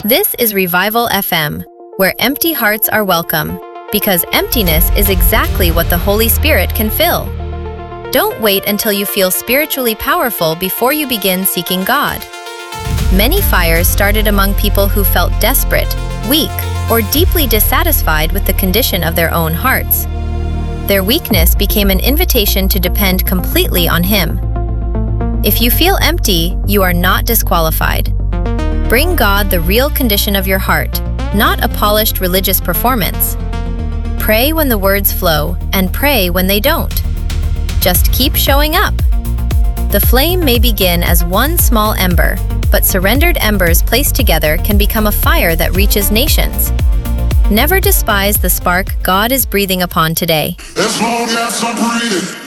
This is Revival FM, where empty hearts are welcome, because emptiness is exactly what the Holy Spirit can fill. Don't wait until you feel spiritually powerful before you begin seeking God. Many fires started among people who felt desperate, weak, or deeply dissatisfied with the condition of their own hearts. Their weakness became an invitation to depend completely on Him. If you feel empty, you are not disqualified. Bring God the real condition of your heart, not a polished religious performance. Pray when the words flow, and pray when they don't. Just keep showing up. The flame may begin as one small ember, but surrendered embers placed together can become a fire that reaches nations. Never despise the spark God is breathing upon today. As long as I'm breathing.